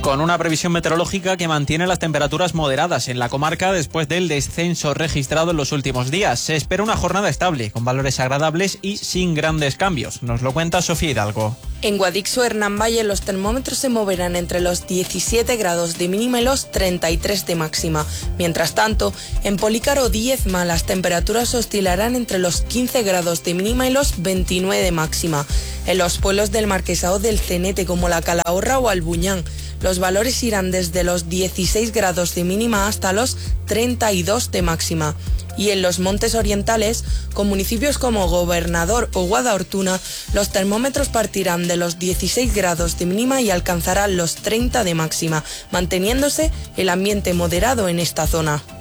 con una previsión meteorológica que mantiene las temperaturas moderadas en la comarca después del descenso registrado en los últimos días. Se espera una jornada estable, con valores agradables y sin grandes cambios. Nos lo cuenta Sofía Hidalgo. En Guadix o Hernán Valle los termómetros se moverán entre los 17 grados de mínima y los 33 de máxima. Mientras tanto, en Polícar o Diezma las temperaturas oscilarán entre los 15 grados de mínima y los 29 de máxima. En los pueblos del Marquesado del Cenete como la Calahorra o Albuñán, los valores irán desde los 16 grados de mínima hasta los 32 de máxima. Y en los montes orientales, con municipios como Gobernador o Guadalhortuna, los termómetros partirán de los 16 grados de mínima y alcanzarán los 30 de máxima, manteniéndose el ambiente moderado en esta zona.